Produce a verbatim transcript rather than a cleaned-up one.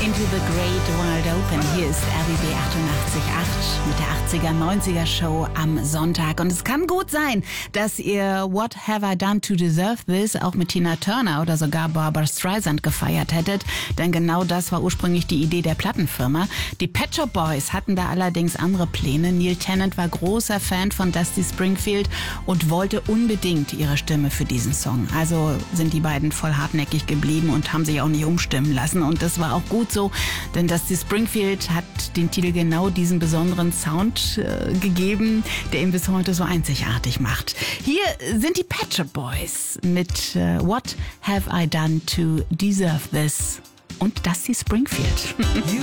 Into the Great Wide Open. Hier ist R B B achtundachtzig Komma acht mit der achtziger, neunziger Show am Sonntag. Und es kann gut sein, dass ihr What Have I Done to Deserve This auch mit Tina Turner oder sogar Barbra Streisand gefeiert hättet. Denn genau das war ursprünglich die Idee der Plattenfirma. Die Pet Shop Boys hatten da allerdings andere Pläne. Neil Tennant war großer Fan von Dusty Springfield und wollte unbedingt ihre Stimme für diesen Song. Also sind die beiden voll hartnäckig geblieben und haben sich auch nicht umstimmen lassen. Und das war auch gut so, denn Dusty Springfield hat den Titel genau diesen besonderen Sound äh, gegeben, der ihn bis heute so einzigartig macht. Hier sind die Pet Shop Boys mit äh, What Have I Done to Deserve This und Dusty Springfield.